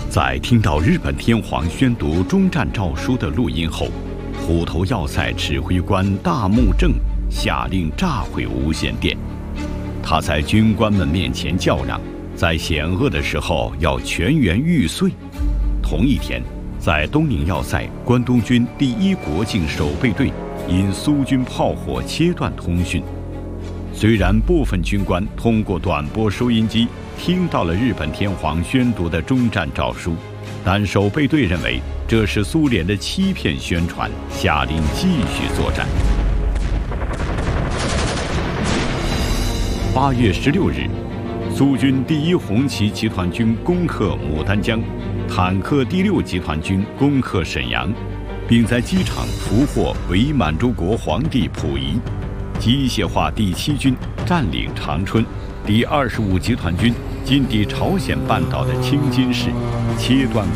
在听到日本天皇宣读终战诏书的录音后，虎头要塞指挥官大木正下令炸毁无线电。他在军官们面前叫嚷，在险恶的时候要全员玉碎。同一天，在东宁要塞，关东军第1国境守备队因苏军炮火切断通讯。虽然部分军官通过短波收音机听到了日本天皇宣读的终战诏书，但守备队认为这是苏联的欺骗宣传，下令继续作战。8月16日，苏军第1红旗集团军攻克牡丹江，坦克第6集团军攻克沈阳，并在机场俘获伪满洲国皇帝溥仪。机械化第7军占领长春，第25集团军进抵朝鲜半岛的青津市，切断